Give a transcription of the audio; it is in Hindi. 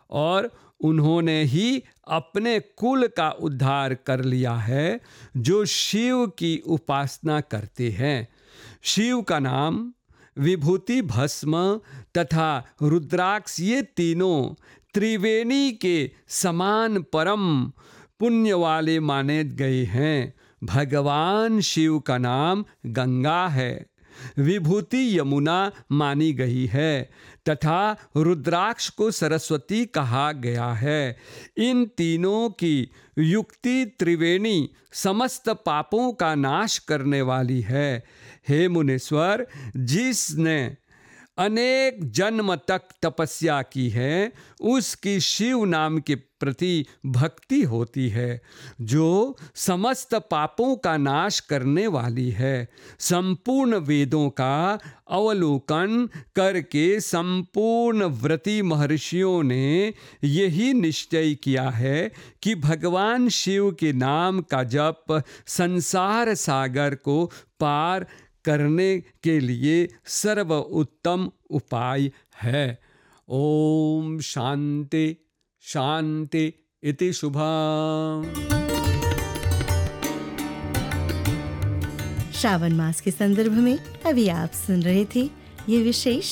और उन्होंने ही अपने कुल का उद्धार कर लिया है जो शिव की उपासना करते हैं। शिव का नाम, विभूति, भस्म तथा रुद्राक्ष, ये तीनों त्रिवेणी के समान परम पुण्य वाले माने गए हैं। भगवान शिव का नाम गंगा है, विभूति यमुना मानी गई है तथा रुद्राक्ष को सरस्वती कहा गया है। इन तीनों की युक्ति त्रिवेणी समस्त पापों का नाश करने वाली है। हे मुनीश्वर, जिसने अनेक जन्म तक तपस्या की है उसकी शिव नाम के प्रति भक्ति होती है, जो समस्त पापों का नाश करने वाली है। संपूर्ण वेदों का अवलोकन करके संपूर्ण व्रती महर्षियों ने यही निश्चय किया है कि भगवान शिव के नाम का जप संसार सागर को पार करने के लिए सर्वोत्तम उपाय है। ओम शांति शांति इति शुभम। श्रावण मास के संदर्भ में अभी आप सुन रहे थे ये विशेष